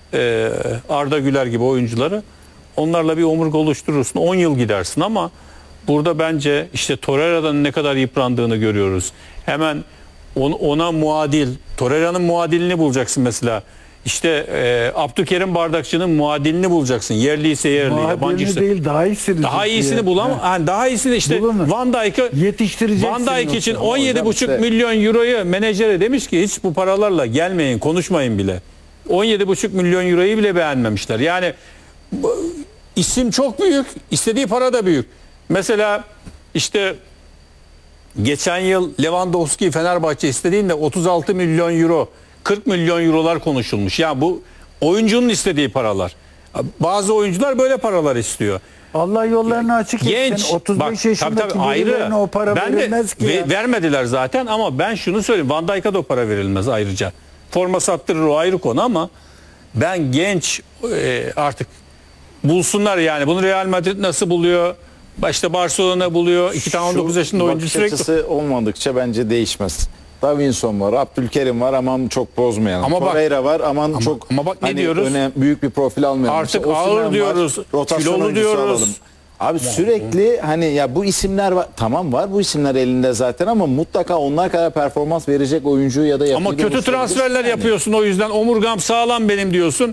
Arda Güler gibi oyuncuları, onlarla bir omurga oluşturursun. 10 yıl gidersin ama burada bence işte Torreira'nın ne kadar yıprandığını görüyoruz. Hemen ona muadil, Torreira'nın muadilini bulacaksın mesela. İşte Abdülkerim Bardakçı'nın muadilini bulacaksın. Yerli ise yerli, yabancı ise değil, daha iyisini. Daha iyisini bulamam. Yani daha iyisini işte Bulunur. Van Dijk'ı Yetiştireceksin. Van Dijk için yoksa. 17,5 milyon euroyu menajere demiş ki hiç bu paralarla gelmeyin, konuşmayın bile. 17,5 milyon euroyu bile beğenmemişler. Yani isim çok büyük, istediği para da büyük. Mesela işte geçen yıl Lewandowski Fenerbahçe istediğinde 36 milyon euro, 40 milyon eurolar konuşulmuş. Ya bu oyuncunun istediği paralar. Bazı oyuncular böyle paralar istiyor. Allah yollarını açık Genç, etsin. 35 bak, yaşındaki birilerine o para verilmez ki. Vermediler zaten ama ben şunu söyleyeyim. Van Dijk'a da o para verilmez ayrıca. Forma sattırır, o ayrı konu ama ben genç artık bulsunlar yani. Bunu Real Madrid nasıl buluyor? İşte Barcelona buluyor. 2 tane 19 yaşında oyuncu sürekli. Bakış açısı olmadıkça bence değişmez. Davinson var, Abdülkerim var, aman çok bozmayalım. Ama Torreira var, aman çok ama bak ne diyoruz? büyük bir profil almayalım. Artık İşte ağır Osimhen diyoruz, var, rotasyon kilolu oyuncusu diyoruz. alalım. Abi sürekli hani ya bu isimler var, tamam var bu isimler elinde zaten ama mutlaka onlar kadar performans verecek oyuncu ya da yapıyı Ama kötü transferler yapıyorsun, o yüzden omurgam sağlam benim diyorsun.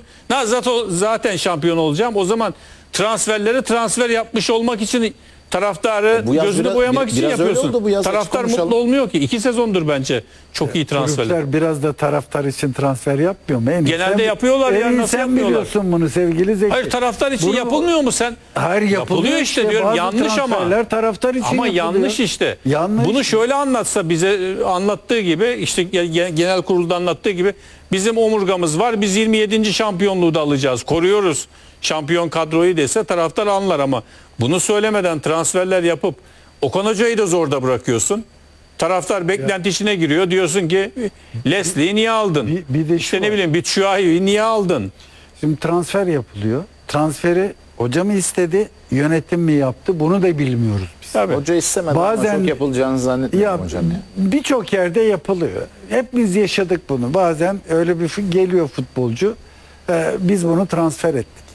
Zaten şampiyon olacağım. O zaman transfer yapmış olmak için taraftarı gözünü boyamak için yapıyorsun. Oldu, taraftar mutlu olmuyor ki. 2 sezondur bence çok iyi transferler. Kulüpler biraz da taraftar için transfer yapmıyor mu? Genelde yapıyorlar ya, nasıl sen yapmıyorlar? biliyorsun bunu sevgili Zeki. Hayır, taraftar için yapılmıyor mu sen? Hayır, yapılıyor işte diyorum, bazı yanlış ama. Taraftar için Ama yapılıyor. yanlış işte. Yanlış. Bunu şöyle anlatsa bize, anlattığı gibi işte genel kurulda anlattığı gibi bizim omurgamız var. Biz 27. şampiyonluğu da alacağız. Koruyoruz şampiyon kadroyu dese taraftar anlar ama bunu söylemeden transferler yapıp Okan Hoca'yı da zorda bırakıyorsun. Taraftar beklenti içine giriyor. Diyorsun ki Leslie'yi niye aldın? Bir de işte ne bileyim Batshuayi'yi niye aldın? Şimdi transfer yapılıyor. Transferi hoca mı istedi, yönetim mi yaptı? Bunu da bilmiyoruz biz. Tabii. Hoca istemeden Bazen- ama çok yapılacağını zannetmiyorum hocam ya. Birçok yerde yapılıyor. Hep biz yaşadık bunu. Bazen öyle bir geliyor futbolcu. Biz bunu transfer ettik.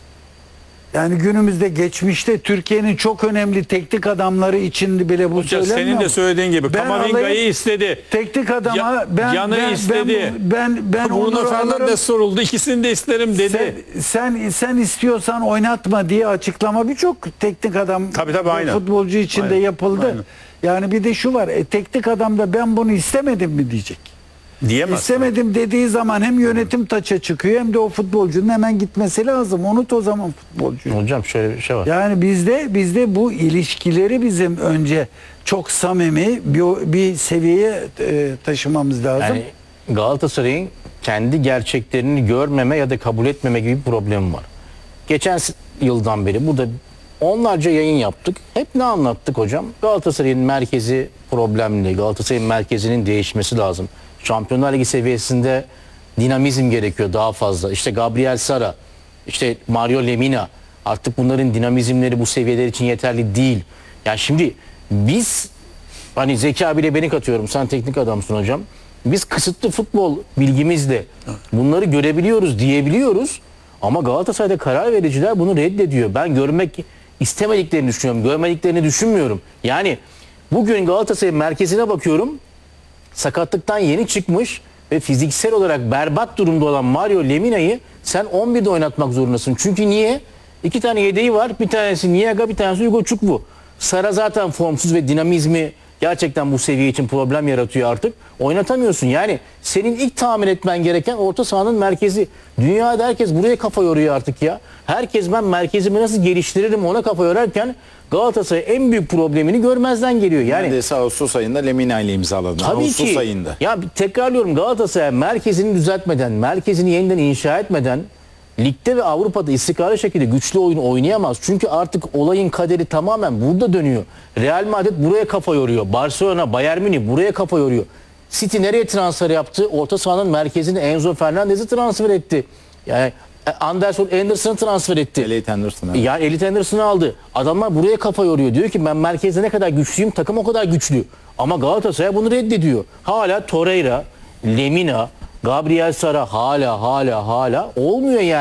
Yani günümüzde, geçmişte Türkiye'nin çok önemli teknik adamları için bile bu Hoca söylenmiyor senin de mu? söylediğin gibi Ben Kamavinga'yı alayım, istedi. teknik adama Can'ı istedi. ben Bruno Onur'u Fernandes alırım. soruldu. İkisini de isterim dedi. Sen istiyorsan oynatma diye açıklama birçok teknik adam, Tabii, aynen. futbolcu için de Aynen, yapıldı. aynen. Yani bir de şu var. Teknik adam da ben bunu istemedim mi diyecek. Diyemez. İstemedim dediği zaman hem yönetim taça çıkıyor hem de o futbolcunun hemen gitmesi lazım. Unut o zaman futbolcuyu. Hocam şöyle bir şey var. Yani bizde bu ilişkileri bizim önce çok samimi bir seviyeye taşımamız lazım. Yani Galatasaray'ın kendi gerçeklerini görmeme ya da kabul etmeme gibi bir problemi var. Geçen yıldan beri burada onlarca yayın yaptık. Hep ne anlattık hocam? Galatasaray'ın merkezi problemli. Galatasaray'ın merkezinin değişmesi lazım. Şampiyonlar Ligi seviyesinde dinamizm gerekiyor daha fazla. İşte Gabriel Sara, işte Mario Lemina, artık bunların dinamizmleri bu seviyeler için yeterli değil. Yani şimdi biz, hani Zeki abiyle beni katıyorum, sen teknik adamsın hocam. Biz kısıtlı futbol bilgimizle bunları görebiliyoruz, diyebiliyoruz. Ama Galatasaray'da karar vericiler bunu reddediyor. Ben görmek istemediklerini düşünüyorum, görmediklerini düşünmüyorum. Yani bugün Galatasaray'ın merkezine bakıyorum. Sakatlıktan yeni çıkmış ve fiziksel olarak berbat durumda olan Mario Lemina'yı sen 11'de oynatmak zorundasın. Çünkü niye? 2 tane yedeği var. Bir tanesi Niaga, bir tanesi Hugo Çukwu. Sara zaten formsuz ve dinamizmi gerçekten bu seviye için problem yaratıyor artık. Oynatamıyorsun. Yani senin ilk tahmin etmen gereken orta sahanın merkezi. Dünyada herkes buraya kafa yoruyor artık ya. Herkes ben merkezimi nasıl geliştiririm ona kafa yorarken Galatasaray en büyük problemini görmezden geliyor. Yani Neredeyse Ağustos ayında Lemina ile imzaladı. tabii Ağustos ki. ayında. Ya tekrarlıyorum, Galatasaray merkezini düzeltmeden, merkezini yeniden inşa etmeden ligde ve Avrupa'da istikrarlı şekilde güçlü oyun oynayamaz. Çünkü artık olayın kaderi tamamen burada dönüyor. Real Madrid buraya kafa yoruyor. Barcelona, Bayern Münih buraya kafa yoruyor. City nereye transfer yaptı? Orta sahanın merkezine Enzo Fernandez'i transfer etti. Yani Anderson'ı transfer etti. Elliot Anderson. Evet. Yani Elliot Anderson'ı aldı. Adamlar buraya kafa yoruyor. Diyor ki ben merkezde ne kadar güçlüyüm, takım o kadar güçlü. Ama Galatasaray bunu reddediyor. Hala Torreira, Lemina, Gabriel Sara hala olmuyor yani.